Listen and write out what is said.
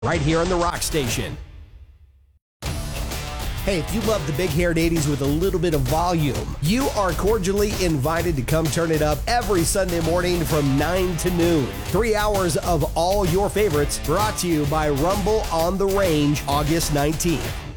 right here on the Rock Station. Hey, if you love the big-haired 80s with a little bit of volume, you are cordially invited to come turn it up every Sunday morning from 9 to noon. 3 hours of all your favorites brought to you by Rumble on the Range, August 19th.